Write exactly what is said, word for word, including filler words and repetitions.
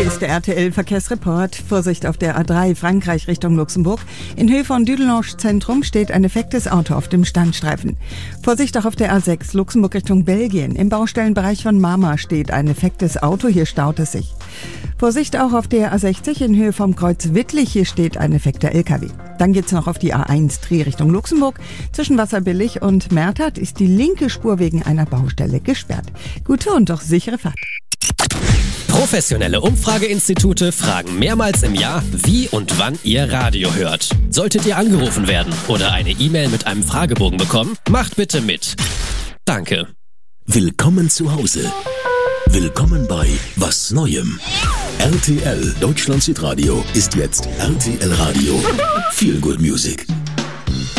Hier ist der R T L-Verkehrsreport. Vorsicht auf der A drei Frankreich Richtung Luxemburg. In Höhe von Dudelange Zentrum steht ein defektes Auto auf dem Standstreifen. Vorsicht auch auf der A sechs Luxemburg Richtung Belgien. Im Baustellenbereich von Marmar steht ein defektes Auto. Hier staut es sich. Vorsicht auch auf der A sechzig in Höhe vom Kreuz Wittlich. Hier steht ein defekter L K W. Dann geht's noch auf die A eins Trier Richtung Luxemburg. Zwischen Wasserbillig und Mertert ist die linke Spur wegen einer Baustelle gesperrt. Gute und doch sichere Fahrt. Professionelle Umfrageinstitute fragen mehrmals im Jahr, wie und wann ihr Radio hört. Solltet ihr angerufen werden oder eine E-Mail mit einem Fragebogen bekommen, macht bitte mit. Danke. Willkommen zu Hause. Willkommen bei Was Neuem. R T L Deutschland Südradio ist jetzt R T L Radio. Feel Good Music.